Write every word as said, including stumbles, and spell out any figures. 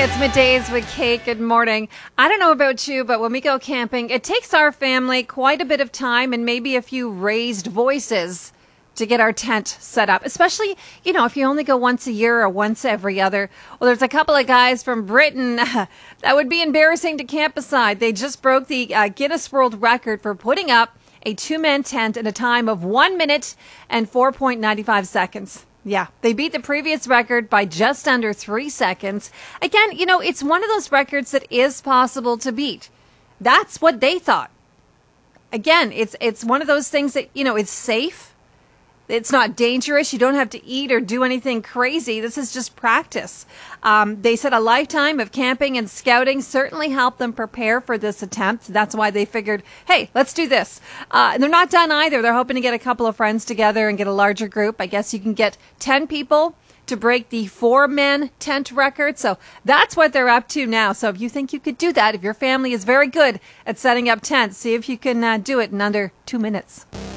It's Middays with Kate. Good morning. I don't know about you, but when we go camping, it takes our family quite a bit of time and maybe a few raised voices to get our tent set up, especially, you know, if you only go once a year or once every other. Well, there's a couple of guys from Britain that would be embarrassing to camp beside. They just broke the uh, Guinness World Record for putting up a two-man tent in a time of one minute and four point nine five seconds. Yeah, they beat the previous record by just under three seconds. Again, you know, it's one of those records that is possible to beat. That's what they thought. Again, it's it's one of those things that, you know, it's safe. It's not dangerous. You don't have to eat or do anything crazy. This is just practice. Um, they said a lifetime of camping and scouting certainly helped them prepare for this attempt. That's why they figured, hey, let's do this. Uh, and they're not done either. They're hoping to get a couple of friends together and get a larger group. I guess you can get ten people to break the four-man tent record. So that's what they're up to now. So if you think you could do that, if your family is very good at setting up tents, see if you can uh, do it in under two minutes.